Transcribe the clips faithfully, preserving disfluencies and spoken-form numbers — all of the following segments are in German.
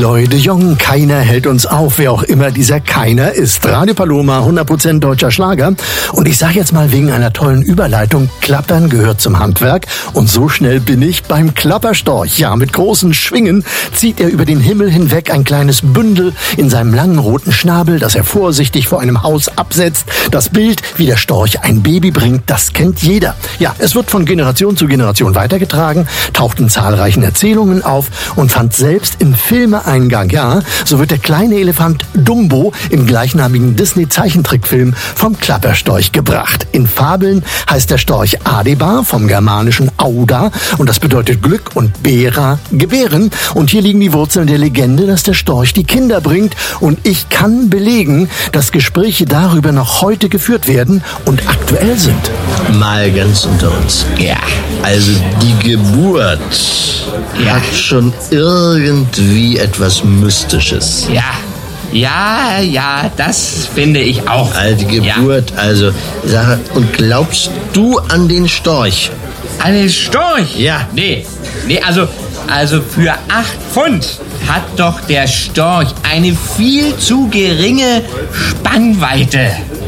Eloy de Jong, keiner hält uns auf, wer auch immer dieser Keiner ist. Radio Paloma, hundert Prozent deutscher Schlager. Und ich sage jetzt mal wegen einer tollen Überleitung, Klappern gehört zum Handwerk. Und so schnell bin ich beim Klapperstorch. Ja, mit großen Schwingen zieht er über den Himmel hinweg ein kleines Bündel in seinem langen roten Schnabel, das er vorsichtig vor einem Haus absetzt. Das Bild, wie der Storch ein Baby bringt, das kennt jeder. Ja, es wird von Generation zu Generation weitergetragen, taucht in zahlreichen Erzählungen auf und fand selbst im Filmeeingang. Ja, so wird der kleine Elefant Dumbo im gleichnamigen Disney-Zeichentrickfilm vom Klapperstorch gebracht. In Fabeln heißt der Storch Adebar, vom germanischen Auda, und das bedeutet Glück, und Bera, gebären. Und hier liegen die Wurzeln der Legende, dass der Storch die Kinder bringt. Und ich kann belegen, dass Gespräche darüber noch heute geführt werden und aktuell sind. Mal ganz unter uns. Ja. Also die Geburt Ja. hat schon irgendwie etwas Mystisches. Ja, ja, ja, das finde ich auch. Also die Geburt, also, Sarah, und glaubst du an den Storch? Ja. Ein Storch? Ja. Nee, nee, also, also für acht Pfund hat doch der Storch eine viel zu geringe Spannweite.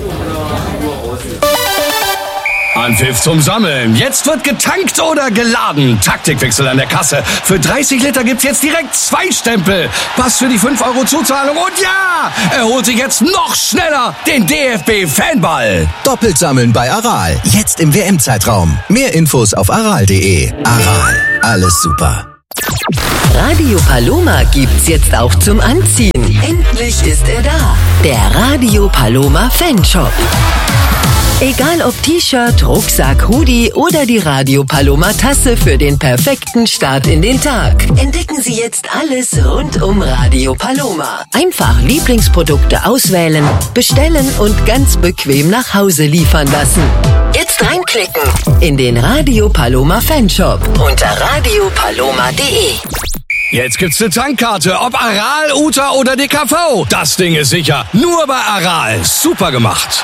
Anpfiff zum Sammeln. Jetzt wird getankt oder geladen. Taktikwechsel an der Kasse. Für dreißig Liter gibt's jetzt direkt zwei Stempel. Was für die fünf Euro Zuzahlung. Und ja, er holt sich jetzt noch schneller den D F B-Fanball. Doppelt sammeln bei Aral. Jetzt im W M-Zeitraum. Mehr Infos auf aral punkt de. Aral. Alles super. Radio Paloma gibt's jetzt auch zum Anziehen. Endlich ist er da. Der Radio Paloma Fanshop. Egal ob T-Shirt, Rucksack, Hoodie oder die Radio Paloma Tasse für den perfekten Start in den Tag. Entdecken Sie jetzt alles rund um Radio Paloma. Einfach Lieblingsprodukte auswählen, bestellen und ganz bequem nach Hause liefern lassen. Jetzt reinklicken in den Radio Paloma Fanshop unter radio paloma punkt de. Jetzt gibt's eine Tankkarte. Ob Aral, Uta oder D K V. Das Ding ist sicher. Nur bei Aral. Super gemacht.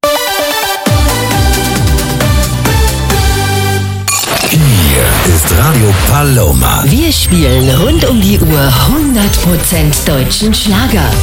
Hier ist Radio Paloma. Wir spielen rund um die Uhr hundert Prozent deutschen Schlager.